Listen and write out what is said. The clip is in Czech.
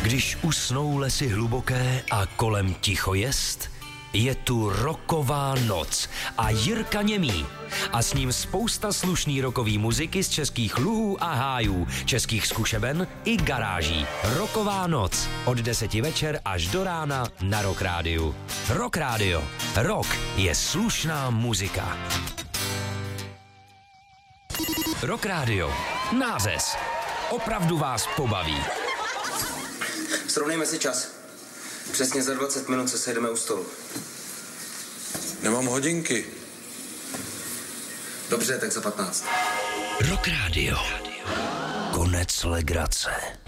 Když usnou lesy hluboké a kolem ticho jest, je tu rocková noc a Jirka Němý. A s ním spousta slušný rockový muziky z českých luhů a hájů, českých zkušeben i garáží. Rocková noc od 10 večer až do rána na Rock Rádiu. Rock Rádio. Rock je slušná muzika. Rock Rádio. Nářez. Opravdu vás pobaví. Srovnejme si čas. Přesně za 20 minut se sejdeme u stolu. Nemám hodinky. Dobře, tak za 15. Rock Rádio. Konec legrace.